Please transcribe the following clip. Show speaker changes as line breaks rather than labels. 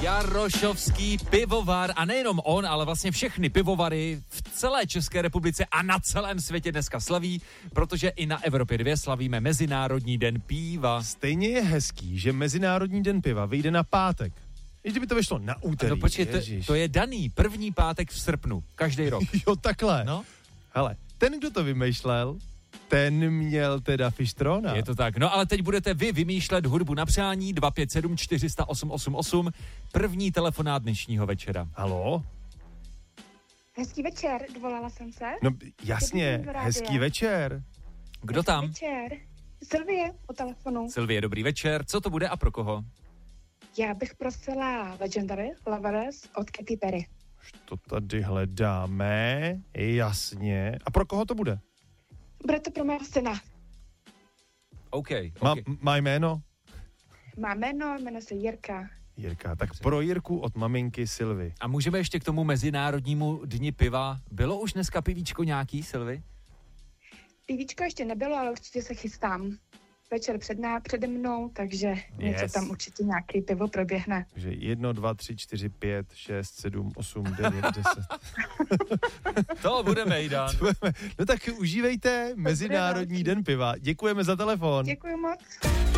Jarošovský pivovar a nejenom on, ale vlastně všechny pivovary v celé České republice a na celém světě dneska slaví, protože i na Evropě 2 slavíme Mezinárodní den piva.
Stejně je hezký, že Mezinárodní den piva vyjde na pátek. Když by to vyšlo na úterý.
No počkej, to je daný první pátek v srpnu, každý rok.
Jo, takhle.
No?
Hele, ten, kdo to vymýšlel, ten měl teda fištrona.
Je to tak. No ale teď budete vy vymýšlet hudbu na přání 257 400 888. První telefonát dnešního večera.
Haló?
Hezký večer, dovolala jsem se.
No jasně, hezký večer.
Kdo tam?
Večer. Sylvie po telefonu.
Sylvie, dobrý večer. Co to bude a pro koho?
Já bych prosila Legendary Lovers od Katy Perry.
To tady hledáme, jasně. A pro koho to bude?
Bude to pro mého syna.
OK.
Má jméno?
Má jmenuje se Jirka.
Jirka, tak pro Jirku od maminky Sylvy.
A můžeme ještě k tomu Mezinárodnímu dni piva. Bylo už dneska pivíčko nějaký, Sylvy?
Pivíčko ještě nebylo, ale určitě se chystám. Večer přede mnou, takže něco tam určitě nějaký pivo proběhne.
Takže 1, 2, 3, 4, 5, 6, 7, 8, 9, 10.
To budeme jídat.
No tak užívejte Mezinárodní den piva. Děkujeme za telefon.
Děkuji moc.